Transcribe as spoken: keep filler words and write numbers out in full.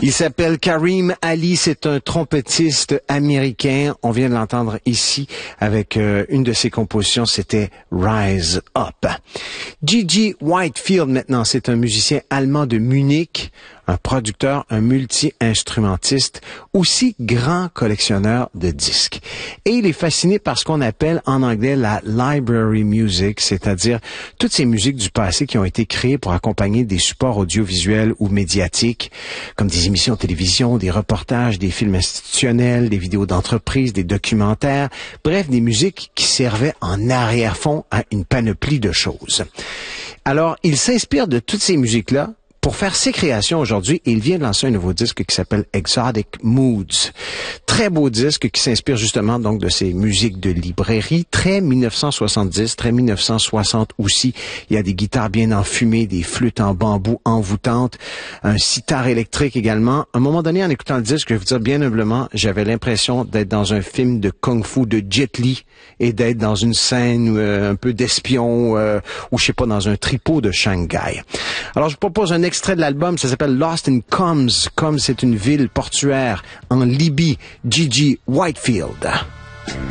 Il s'appelle Kareem Ali, c'est un trompettiste américain. On vient de l'entendre ici avec euh, une de ses compositions, c'était Rise Up. Gigi Whitefield maintenant, c'est un musicien allemand de Munich, un producteur, un multi-instrumentiste, aussi grand collectionneur de disques. Et il est fasciné par ce qu'on appelle en anglais la library music, c'est-à-dire toutes ces musiques du passé qui ont été créées pour accompagner des supports audiovisuels ou médiatiques, comme des émissions de télévision, des reportages, des films institutionnels, des vidéos d'entreprise, des documentaires, bref, des musiques qui servaient en arrière-fond à une panoplie de choses. Alors, il s'inspire de toutes ces musiques-là pour faire ses créations aujourd'hui, il vient de lancer un nouveau disque qui s'appelle Exotic Moods. Très beau disque qui s'inspire justement donc de ces musiques de librairie, très dix-neuf cent soixante-dix, très dix-neuf cent soixante aussi. Il y a des guitares bien enfumées, des flûtes en bambou envoûtantes, un sitar électrique également. À un moment donné, en écoutant le disque, je vais vous dire bien humblement, j'avais l'impression d'être dans un film de kung-fu de Jet Li et d'être dans une scène euh, un peu d'espion euh, ou je sais pas, dans un tripot de Shanghai. Alors, je vous propose un extrait de l'album, ça s'appelle Lost in Coms. Coms, c'est une ville portuaire en Libye. Gigi Whitefield.